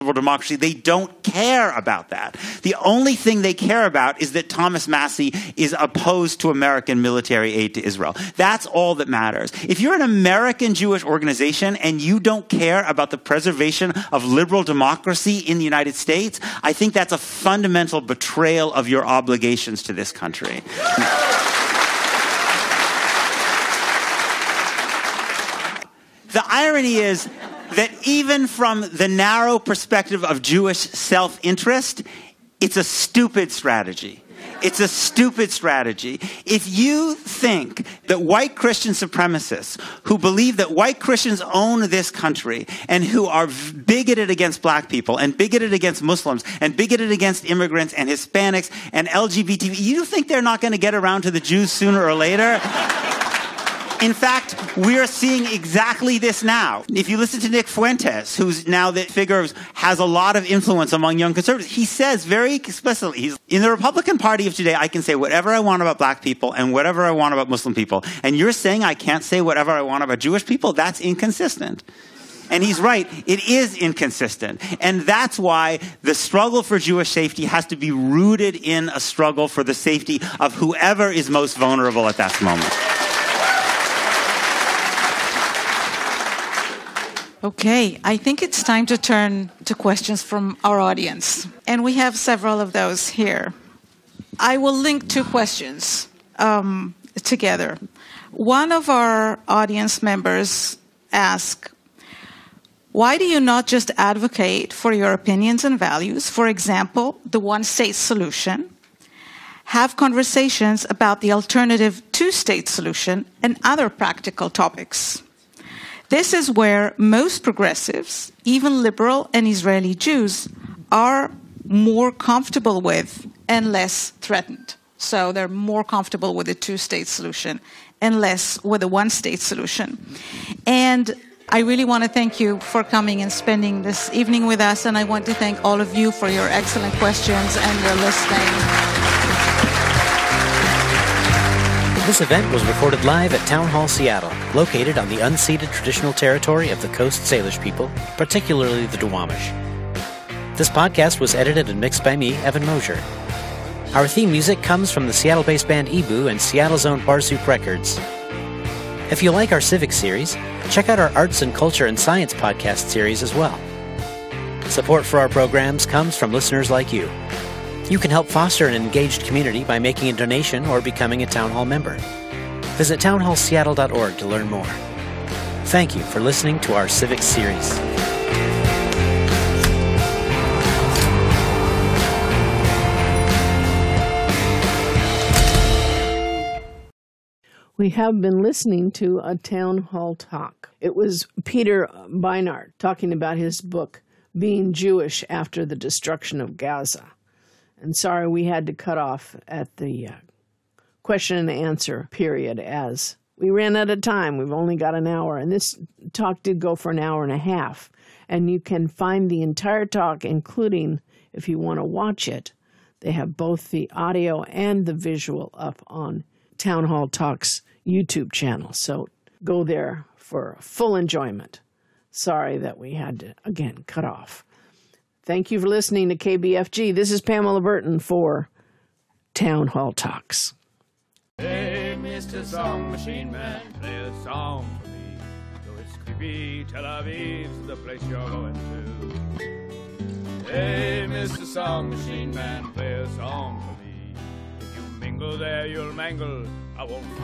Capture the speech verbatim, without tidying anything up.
democracy. They don't care about that. The only thing they care about is that Thomas Massie is opposed to American military aid to Israel. That's all that matters. If you're an American Jewish organization and you don't care about the preservation of liberal democracy in the United States, I think that's a fundamental betrayal of your obligations to this country. The irony is that even from the narrow perspective of Jewish self-interest, it's a stupid strategy. It's a stupid strategy. If you think that white Christian supremacists who believe that white Christians own this country and who are bigoted against black people and bigoted against Muslims and bigoted against immigrants and Hispanics and L G B T, you think they're not going to get around to the Jews sooner or later? In fact, we're seeing exactly this now. If you listen to Nick Fuentes, who's now the figure of, has a lot of influence among young conservatives, he says very explicitly, he's, in the Republican Party of today, I can say whatever I want about black people and whatever I want about Muslim people. And you're saying I can't say whatever I want about Jewish people? That's inconsistent. And he's right, it is inconsistent. And that's why the struggle for Jewish safety has to be rooted in a struggle for the safety of whoever is most vulnerable at that moment. Okay, I think it's time to turn to questions from our audience. And we have several of those here. I will link two questions um, together. One of our audience members asked, why do you not just advocate for your opinions and values, for example, the one-state solution, have conversations about the alternative two-state solution and other practical topics? This is where most progressives, even liberal and Israeli Jews, are more comfortable with and less threatened. So they're more comfortable with a two-state solution and less with a one-state solution. And I really want to thank you for coming and spending this evening with us, and I want to thank all of you for your excellent questions and your listening. This event was recorded live at Town Hall Seattle, located on the unceded traditional territory of the Coast Salish people, particularly the Duwamish. This podcast was edited and mixed by me, Evan Mosier. Our theme music comes from the Seattle-based band Ebu and Seattle's own Barsoup Records. If you like our Civic series, check out our Arts and Culture and Science podcast series as well. Support for our programs comes from listeners like you. You can help foster an engaged community by making a donation or becoming a Town Hall member. Visit town hall seattle dot org to learn more. Thank you for listening to our Civic series. We have been listening to a Town Hall talk. It was Peter Beinart talking about his book, Being Jewish After the Destruction of Gaza. And sorry, we had to cut off at the uh, question and answer period as we ran out of time. We've only got an hour, and this talk did go for an hour and a half. And you can find the entire talk, including, if you want to watch it, they have both the audio and the visual up on Town Hall Talks YouTube channel. So go there for full enjoyment. Sorry that we had to, again, cut off. Thank you for listening to K B F G. This is Pamela Burton for Town Hall Talks. Hey, Mister Song Machine Man, play a song for me. Though it's creepy, Tel Aviv's the place you're going to. Hey, Mister Song Machine Man, play a song for me. If you mingle there, you'll mangle. I won't